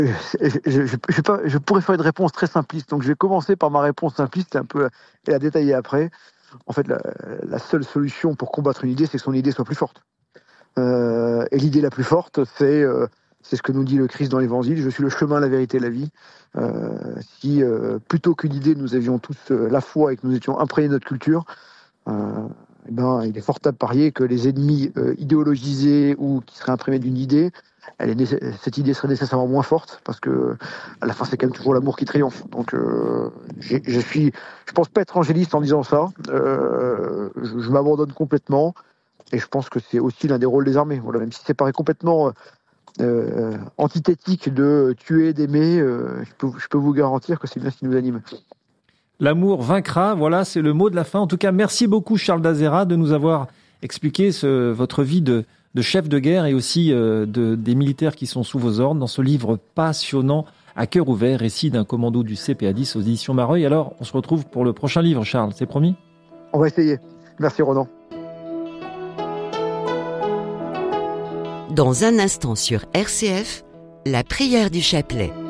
Je pourrais faire une réponse très simpliste, donc je vais commencer par ma réponse simpliste et la détailler après. En fait, la seule solution pour combattre une idée, c'est que son idée soit plus forte. Et l'idée la plus forte, c'est ce que nous dit le Christ dans l'Évangile: je suis le chemin, la vérité et la vie. Si plutôt qu'une idée, nous avions tous la foi et que nous étions imprégnés de notre culture, il est fort à parier que les ennemis idéologisés ou qui seraient imprégnés d'une idée, cette idée serait nécessairement moins forte, parce que à la fin, c'est quand même toujours l'amour qui triomphe. Donc, je pense pas être angéliste en disant ça. Je m'abandonne complètement, et je pense que c'est aussi l'un des rôles des armées. Voilà, même si ça paraît complètement antithétique de tuer, d'aimer, je peux vous garantir que c'est bien ce qui nous anime. L'amour vaincra, voilà, c'est le mot de la fin. En tout cas, merci beaucoup Charles d'Azera de nous avoir expliqué votre vie de chef de guerre et aussi des militaires qui sont sous vos ordres dans ce livre passionnant, À cœur ouvert, récit d'un commando du CPA10 aux éditions Mareuil. Alors, on se retrouve pour le prochain livre, Charles, c'est promis ? On va essayer. Merci Ronan. Dans un instant sur RCF, la prière du chapelet.